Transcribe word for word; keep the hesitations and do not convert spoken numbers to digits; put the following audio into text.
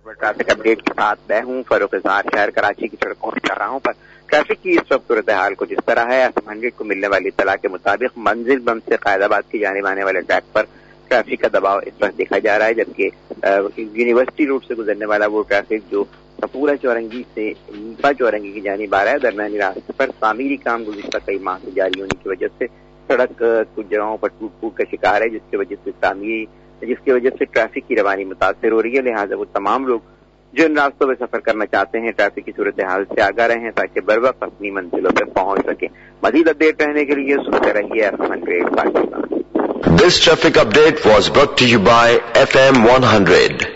Traffic update के साथ मैं हूँ फरूख इजहार। शहर कराची की सड़कों और चौराहों पर ट्रैफिक की इस वक्त सूरत हाल कुछ इस तरह है। एस हंड्रेड को मिलने वाली इत्तला के मुताबिक मंजिल बंद से कायदाबाद की जानिब आने वाले ट्रैक पर ट्रैफिक का दबाव इस वक्त देखा जा रहा है, जबकि यूनिवर्सिटी रोड से गुजरने वाला वो ट्रैफिक जो सपूरा चौरंगी से नीफा चौरंगी की जानिब आ रहा है, दरमियानी रास्ते पर तामीरी काम गुज़िश्ता कई माह से जारी होने की वजह से सड़क कुछ जगहों पर टूट फूट का शिकार है, जिसकी वजह से तामीरी जिसकी वजह से ट्रैफिक की रवानी मुतासर हो रही है। लिहाजा वो तमाम लोग जो इन रास्तों में सफर करना चाहते हैं ट्रैफिक की सूरत हाल से आगाह रहें ताकि बर वक्त अपनी मंजिलों पर पहुंच सके। मजीद अपडेट रहने के लिए सुनते रहिए F hundred Pakistan. This traffic update was brought to you by F M one hundred.